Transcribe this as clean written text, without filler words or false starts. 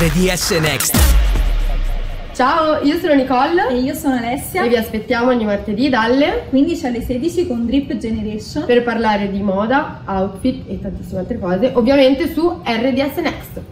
RDS Next. Ciao, io sono Nicole e io sono Alessia e vi aspettiamo ogni martedì dalle 15 alle 16 con Drip Generation per parlare di moda, outfit e tantissime altre cose, ovviamente su RDS Next.